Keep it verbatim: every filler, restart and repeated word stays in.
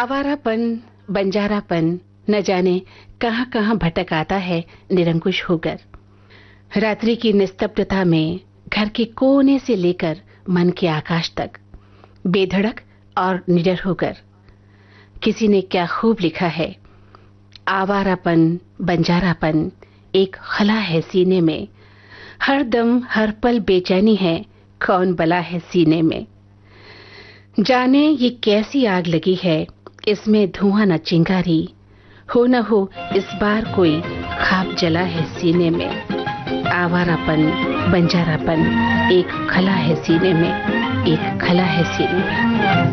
आवारापन, बंजारापन न जाने कहां कहां भटक आता है निरंकुश होकर। रात्रि की निस्तब्धता में घर के कोने से लेकर मन के आकाश तक, बेधड़क और निडर होकर। किसी ने क्या खूब लिखा है, आवारापन, बंजारापन एक खला है सीने में, हर दम हर पल बेचैनी है, कौन बला है सीने में। जाने ये कैसी आग लगी है, इसमें धुआं न चिंगारी, हो न हो इस बार कोई खाब जला है सीने में। आवारापन, बंजारापन एक खला है सीने में, एक खला है सीने में।